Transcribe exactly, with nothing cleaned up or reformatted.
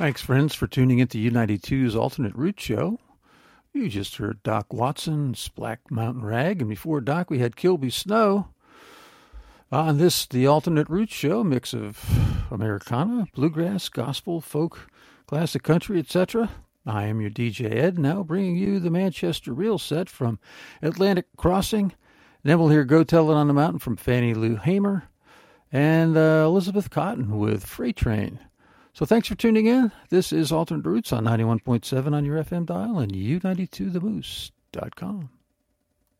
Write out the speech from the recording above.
Thanks, friends, for tuning into U ninety-two's Alternate Route Show. You just heard Doc Watson's Black Mountain Rag, and before Doc, we had Kilby Snow. On this, the Alternate Route Show, mix of Americana, bluegrass, gospel, folk, classic country, et cetera. I am your D J Ed, now bringing you the Manchester Reel set from Atlantic Crossing. Then we'll hear Go Tell It on the Mountain from Fannie Lou Hamer and uh, Elizabeth Cotton with Freight Train. So thanks for tuning in. This is Alternate Routes on ninety-one point seven on your F M dial and U ninety-two the moose dot com.